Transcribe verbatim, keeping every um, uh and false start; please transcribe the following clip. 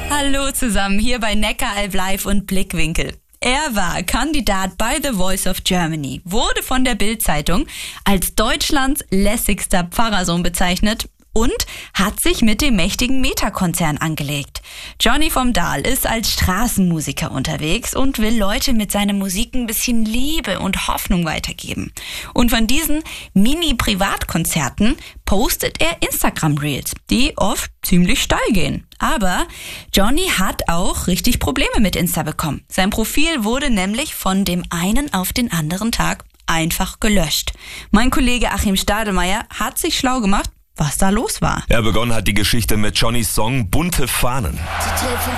Hallo zusammen, hier bei Neckaralb Live und Blickwinkel. Er war Kandidat bei The Voice of Germany, wurde von der Bild-Zeitung als Deutschlands lässigster Pfarrersohn bezeichnet und hat sich mit dem mächtigen Meta-Konzern angelegt. Johnny vom Dahl ist als Straßenmusiker unterwegs und will Leute mit seiner Musik ein bisschen Liebe und Hoffnung weitergeben. Und von diesen Mini-Privatkonzerten postet er Instagram-Reels, die oft ziemlich steil gehen. Aber Johnny hat auch richtig Probleme mit Insta bekommen. Sein Profil wurde nämlich von dem einen auf den anderen Tag einfach gelöscht. Mein Kollege Achim Stadelmeier hat sich schlau gemacht, was da los war. Ja, begonnen hat die Geschichte mit Johnnys Song Bunte Fahnen.